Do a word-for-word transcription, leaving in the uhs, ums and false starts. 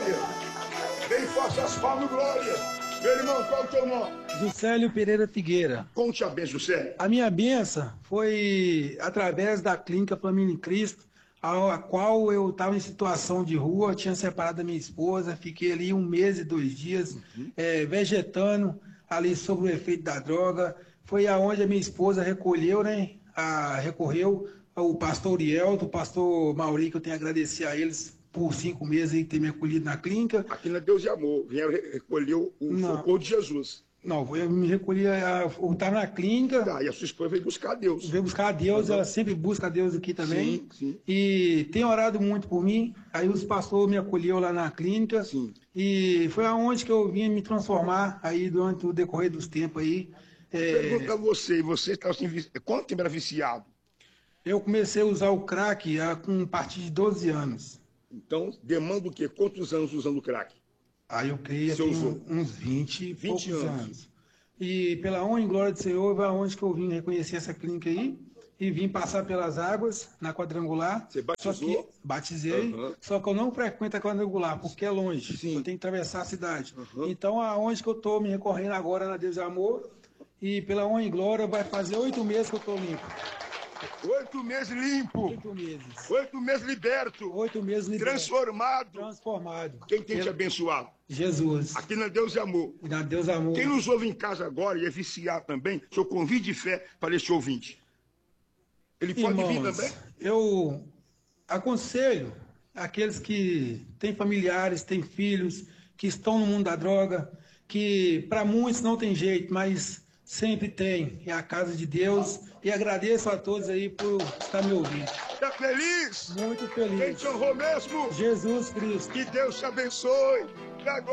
glória. Bem forte as palmas, glória. Meu irmão, qual é o teu nome? Juscelio Pereira Figueira. Conte a bênção, Juscelio. A minha benção foi através da clínica Família em Cristo, a, a qual eu estava em situação de rua, tinha separado da minha esposa, fiquei ali um mês e dois dias, uhum. é, vegetando ali sobre o efeito da droga. Foi aonde a minha esposa recolheu, né? A, recorreu ao pastor Uriel, do pastor Mauri, que eu tenho a agradecer a eles por cinco meses aí ter me acolhido na clínica. Aqui na Deus de Amor, vieram recolher o Não. socorro de Jesus. Não, eu me recolhi, eu estava na clínica. Tá, e a sua esposa veio buscar a Deus. Veio buscar a Deus, uhum. Ela sempre busca a Deus aqui também. Sim, sim. E tem orado muito por mim. Aí os pastores me acolheu lá na clínica. Sim. E foi aonde que eu vim me transformar aí durante o decorrer dos tempos aí. É... Pergunta a você, você está assim, quanto tempo era viciado? Eu comecei a usar o crack a, com a partir de doze anos. Então, demanda o quê? Quantos anos usando crack? Aí eu creio que uns vinte, vinte anos. anos. E pela honra e glória do Senhor, vai aonde que eu vim reconhecer essa clínica aí e vim passar pelas águas na quadrangular. Você batizou? Só que, batizei, uhum. Só que eu não frequento a quadrangular, porque é longe. Sim. Eu tenho que atravessar a cidade. Uhum. Então, aonde que eu estou me recorrendo agora na Deus de Amor, e pela honra e glória vai fazer oito meses que eu estou limpo. Oito meses limpo. Oito meses. Oito meses liberto. Oito meses liberto. Transformado. Transformado. Quem tem te abençoado? Jesus. Aqui na Deus e Amor. Na Deus e Amor. Quem nos ouve em casa agora e é viciado também, seu convite de fé para esse ouvinte. Ele pode Irmãos, vir também? Eu aconselho aqueles que têm familiares, têm filhos, que estão no mundo da droga, que para muitos não tem jeito, mas sempre tem, é a casa de Deus, e agradeço a todos aí por estar me ouvindo. Está feliz? Muito feliz. Quem te honrou mesmo? Jesus Cristo. Que Deus te abençoe.